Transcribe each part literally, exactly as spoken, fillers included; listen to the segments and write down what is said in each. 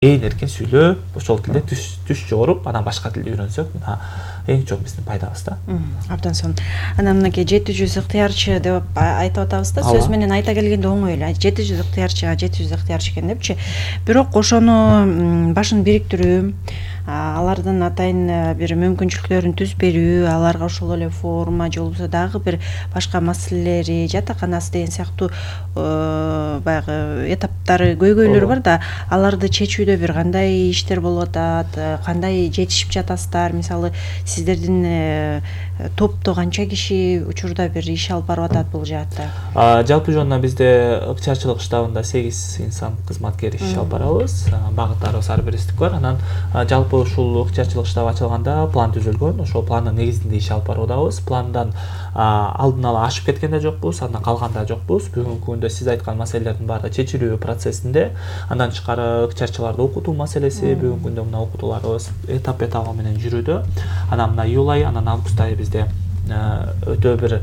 эң эркин сүйлөп, ошол тилде түш түш жооруп, анан башка тилди үйрөнсөк, мына эң чоң биздин пайдабыз да. Абдан сонун. Анан мынакей жети жүз ыктыярчы деп айтып атабыз да, сөз менен айта келгенде оңой эле. жети жүз ыктыярчыга жети жүз ыктыярчы экен депчи. Бирок ошону башын бириктирүү, алардын атайын бир мүмкүнчүлүктөрүн түзүп берүү, аларга ошол эле форма же болбосо дагы бир башка маселелери, жатаканасы деген сыяктуу баягы этаптары, көйгөйлөр бар да, аларды чечүүдө бир кандай иштер болуп атат, кандай жетишип жатасыздар? Мисалы, сиздердин топто канча киши учурда бир иш алып барып атат бул жаатта? Жалпы жонуна бизде ыкчарчылык штабында сегиз инсан кызматкер иш алып барабыз. Багыттарыбыз ар биристик бар. Анан жалпы ушул ыкчарчылык штабы ачылганда план түзүлгөн. Ошол пландын негизинде иш алып барып атабыз. Пландан алдын ала ашып кеткен да жокпуз, андан калган да жокпуз. Бүгүнкү күндө сиз айткан маселелердин баары чечилүү процессинде. Андан тышкары ыкчарчыларды окутуу маселеси, бүгүнкү күндө мына окутууларыбыз этап этабы менен жүрүүдө. Анан мына июль айы, анан август айы бизде өтө бир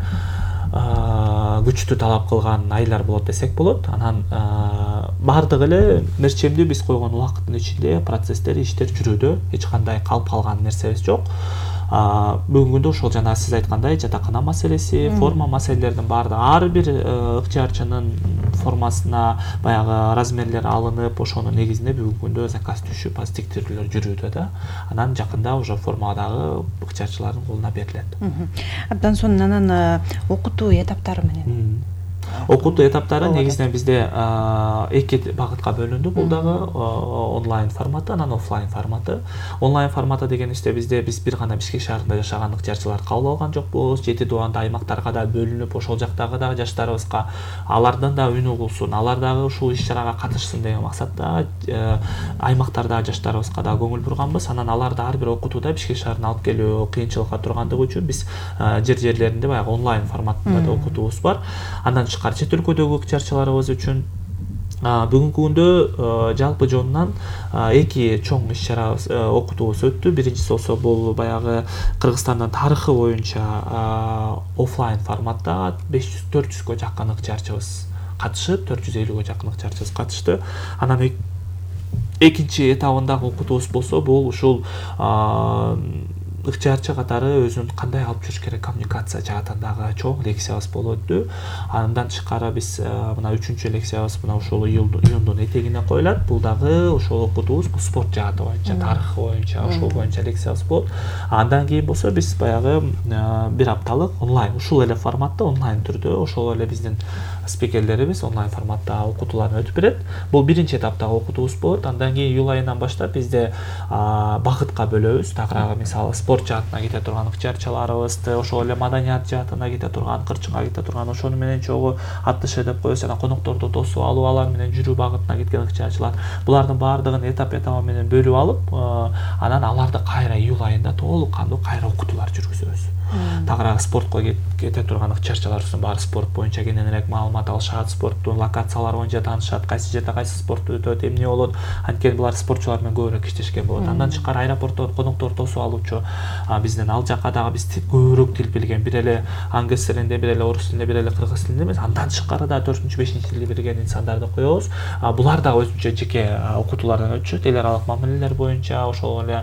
күчтүү талап кылган айлар болот десек болот. Анан бардык эле мерчемдүү биз койгон убакыттын ичинде процесстер, иштер жүрүүдө. Эч кандай калып калган нерсебиз жок. Бүгүнкү күндө ошол жана сиз айткандай жатакана маселеси, форма маселелердин баары ар бир ыкчарчынын формасына баягы размерлери алынып, ошонун негизинде бүгүнкү күндө заказ түшүп, аз тиктирүүлөр жүрүүдө да. Анан жакында уже форма дагы ыкчарчылардын колуна берилет. Абдан сонун. Анан окутуу этаптары менен окутуу этаптары негизинен бизде эки багытка бөлүндү. Бул дагы онлайн форматы, анан офлайн форматы. Онлайн форматы деген иште бизде биз бир гана Бишкек шаарында жашаган ыкчарчыларды кабыл алган жокпуз. Жети дубанды аймактарга да бөлүнүп, ошол жактагы дагы жаштарыбызга алардан да үн угулсун, алар дагы ушул иш-чарага катышсын деген максатта аймактардагы жаштарыбызга да көңүл бурганбыз. Анан аларды ар бир окутууда Бишкек шаарына алып келүү кыйынчылыкка тургандыгы үчүн биз жер-жерлеринде баягы онлайн форматында да окутуубуз бар. Андан тышкары чет өлкөдөгү ыкчарчыларыбыз үчүн бүгүнкү күндө жалпы жонунан эки чоң иш-чара окутуубуз өттү. Биринчиси болсо бул баягы Кыргызстандын тарыхы боюнча офлайн форматта беш жүз төрт жүзгө жакын ыкчарчыбыз катышып, төрт жүз элүүгө жакын ыкчарчыбыз катышты. Анан экинчи этабындагы окутуубуз болсо бул ушул ыкчарчы катары өзүн кандай алып жүрүш керек коммуникация жаатындагы чоң лекциябыз болуп өттү. Андан тышкары биз мына үчүнчү лекциябыз мына ушул июндун этегине коюлат. Бул дагы ошол окутуубуз бул спорт жааты боюнча, тарыхы боюнча, ошол боюнча лекциябыз болот. Андан кийин болсо биз баягы бир апталык онлайн, ушул эле форматта онлайн түрдө ошол эле биздин спикерлерибиз онлайн форматта окутууларын өтүп берет. Бул биринчи этаптагы окутуубуз болот. Андан кийин июль айынан баштап бизде багытка бөлөбүз. Тагыраагы мисалы спорт жаатына кете турган ыкчарчыларыбызды, ошол эле маданият жаатына кете турган, кырчынга кете турган, ошону менен чогуу аттышы деп коебуз, жана конокторду тосуп алуу, алар менен жүрүү багытына кеткен ыкчарчылар. Булардын баардыгын этап этабы менен бөлүп алып, анан аларды кайра июль айында толук кандуу кайра окутуулар жүргүзөбүз. Тагыраагы спортко кете турган ыкчарчыларыбыздын баары спорт боюнча кененирээк маалымат алышат, спорттун локациялары боюнча таанышат, кайсы жерде кайсы спорт өтөт, эмне болот. Анткени булар спортчулар менен көбүрөөк иштешкен болот. Андан тышкары аэропорттон коноктор тосуп алуучу бизден ал жакка дагы биз көбүрөөк тил билген, бир эле англис тилинде, бир эле орус тилинде, бир эле кыргыз тилинде эмес, андан тышкары да төртүнчү, бешинчи тилди билген инсандарды коебуз. Булар дагы өзүнчө жеке окутуулардан өтүшөт, эл аралык мамилелер боюнча, ошол эле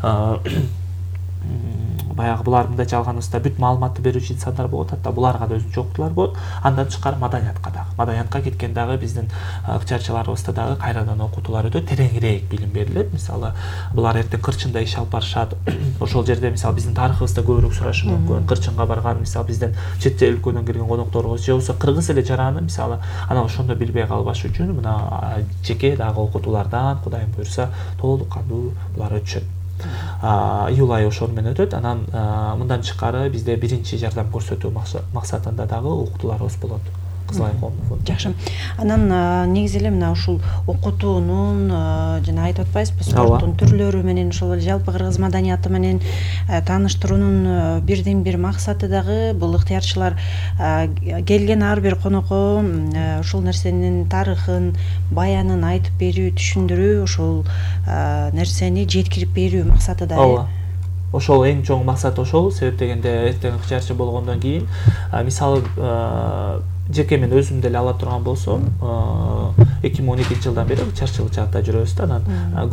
баягы булар мындайча алганыбызда бүт маалыматты берүүчү инсандар болуп атат да, буларга да өзүнчө окутуулар болот. Андан тышкары маданиятка дагы. Маданиятка кеткен дагы биздин ыкчарчыларыбызда дагы кайрадан окутуулар өтөт, тереңирээк билим берилет. Мисалы, булар эртең кырчында иш алып барышат. Ошол жерде мисалы биздин тарыхыбызды көбүрөөк сурашы мүмкүн. Кырчынга барган, мисалы бизден чет өлкөдөн келген конокторубуз же болбосо кыргыз эле жараны мисалы, анан ошондо билбей калбаш үчүн мына жеке дагы окутуулардан Кудайым буйрса толук кандуу булар өтүшөт. Июль айы ошол менен өтөт. Анан мындан тышкары бизде биринчи жардам көрсөтүү максатында дагы окутууларыбыз болот. Кызыл Ай коомдук фонду. Жакшы. Анан негизи эле мына ушул окутуунун жана айтып атпайсызбы, спорттун түрлөрү менен ошол эле жалпы кыргыз маданияты менен тааныштыруунун бирден бир максаты дагы бул ыктыярчылар келген ар бир конокко ушул нерсенин тарыхын, баянын айтып берүү, түшүндүрүү, ошол нерсени жеткирип берүү максаты да. Ооба. Ошол эң чоң максат ошол. Себеп дегенде эртең ыкчарчы болгондон кийин мисалы жеке мен өзүм деле ала турган болсом эки миң он экинчи жылдан бери чарчылык жаатта жүрөбүз да анан